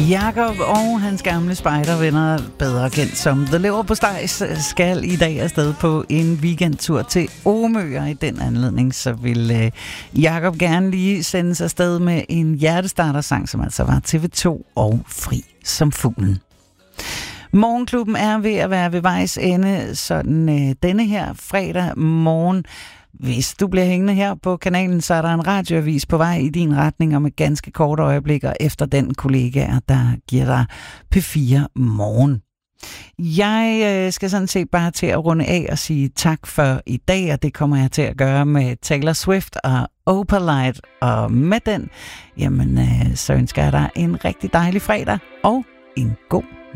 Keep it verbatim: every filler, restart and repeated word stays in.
Jakob og hans gamle spejdervenner, bedre kendt som The Leverpostejs, skal i dag afsted på en weekendtur til Omø, og i den anledning så vil øh, Jakob gerne lige sendes afsted med en hjertestartersang, som altså var T V to og Fri som fuglen. Morgenklubben er ved at være ved vejs ende, sådan øh, denne her fredag morgen. Hvis du bliver hængende her på kanalen, så er der en radioavis på vej i din retning om et ganske kort øjeblik, og efter den kollega, der giver dig P fire morgen. Jeg øh, skal sådan set bare til at runde af og sige tak for i dag, og det kommer jeg til at gøre med Taylor Swift og Opalite, og med den, jamen øh, så ønsker jeg dig en rigtig dejlig fredag og en god